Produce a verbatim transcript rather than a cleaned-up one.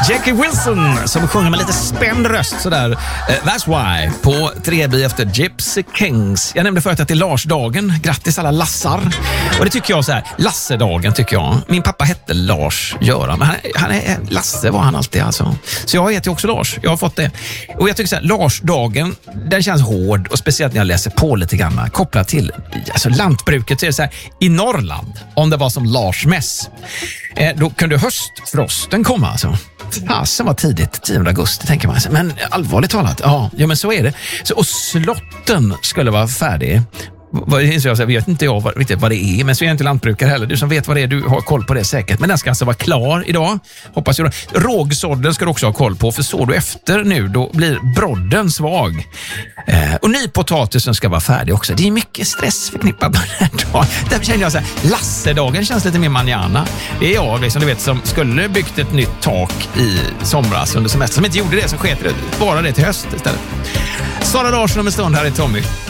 Jackie Wilson som sjunger med lite spänd röst sådär. Uh, That's Why på tre B efter Gypsy Kings. Jag nämnde förut att det är Lars-dagen. Grattis alla Lassar. Och det tycker jag så här, Lasse-dagen tycker jag. Min pappa hette Lars Göran, men han, han är, Lasse var han alltid alltså. Så jag heter också Lars. Jag har fått det. Och jag tycker så här, Lars-dagen, den känns hård och speciellt när jag läser på lite grann kopplat till alltså lantbruket. Så är det så här, i Norrland, om det var som Lars mäss, eh, då kunde höstfrosten komma alltså. Fasen var tidigt, tionde augusti tänker man. Men allvarligt talat, ja, ja men så är det. Så, och slotten skulle vara färdig. Jag vet inte jag vad, riktigt vad det är, men så är jag inte lantbrukare heller. Du som vet vad det är, du har koll på det säkert. Men den ska alltså vara klar idag, hoppas jag. Rågsådden ska du också ha koll på, för så du efter nu, då blir brodden svag. Eh, och nypotatisen ska vara färdig också. Det är mycket stress förknippat med den här dagen. Därför känner jag så här, Lasse-dagen känns lite mer manjana. Det är jag, liksom, du vet, som skulle byggt ett nytt tak i somras under semester, som inte gjorde det, som sket det, bara det till höst istället. Sara Larsson om en stund, här är Tommy.